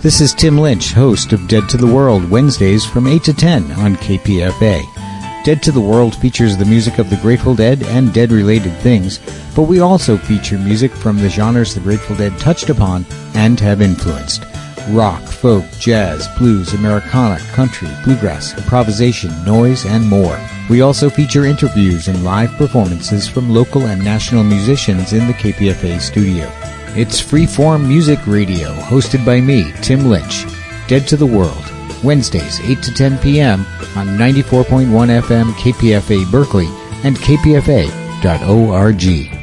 This is Tim Lynch, host of Dead to the World, Wednesdays from 8 to 10 on KPFA. Dead to the World features the music of the Grateful Dead and Dead-related things, but we also feature music from the genres the Grateful Dead touched upon and have influenced. Rock, folk, jazz, blues, Americana, country, bluegrass, improvisation, noise, and more. We also feature interviews and live performances from local and national musicians in the KPFA studio. It's Freeform Music Radio, hosted by me, Tim Lynch. Dead to the World, Wednesdays, 8 to 10 p.m. on 94.1 FM KPFA Berkeley and kpfa.org.